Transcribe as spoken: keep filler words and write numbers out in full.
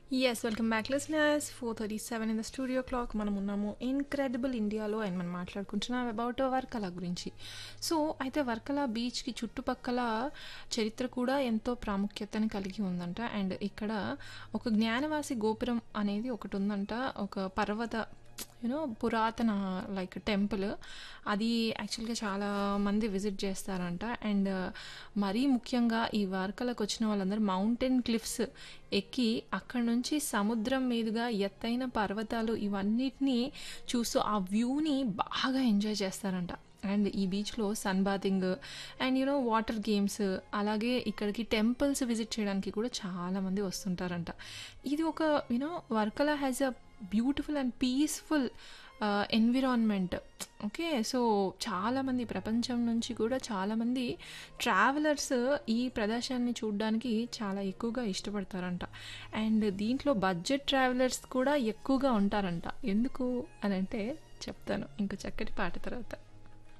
Yes, welcome back, listeners. four thirty-seven in the studio clock. మనం ఉన్నాము incredible ఇండియాలో and మనం మాట్లాడుకుంటున్నాం అబౌట్ వర్కల గురించి. సో అయితే వర్కల బీచ్కి చుట్టుపక్కల చరిత్ర కూడా ఎంతో ప్రాముఖ్యతని కలిగి ఉందంట. అండ్ ఇక్కడ ఒక జ్ఞానవాసి గోపురం అనేది ఒకటి ఉందంట. ఒక పర్వత యూనో పురాతన లైక్ టెంపుల్. అది యాక్చువల్గా చాలా మంది విజిట్ చేస్తారంట. అండ్ మరీ ముఖ్యంగా ఈ వర్కలకు వచ్చిన వాళ్ళందరూ మౌంటైన్ క్లిఫ్స్ ఎక్కి అక్కడ నుంచి సముద్రం మీదుగా ఎత్తైన పర్వతాలు ఇవన్నిటినీ చూస్తూ ఆ వ్యూని బాగా ఎంజాయ్ చేస్తారంట. అండ్ ఈ బీచ్లో sun bathing and you know water games, అలాగే ఇక్కడికి టెంపుల్స్ విజిట్ చేయడానికి కూడా చాలామంది వస్తుంటారంట. ఇది ఒక you know Varkala has a beautiful and peaceful environment. Okay, so చాలామంది ప్రపంచం నుంచి కూడా చాలామంది ట్రావెలర్స్ ఈ ప్రదేశాన్ని చూడడానికి చాలా ఎక్కువగా ఇష్టపడతారంట. అండ్ దీంట్లో బడ్జెట్ ట్రావెలర్స్ కూడా ఎక్కువగా ఉంటారంట. ఎందుకు అని అంటే చెప్తాను ఇంకో చక్కటి పాట తర్వాత.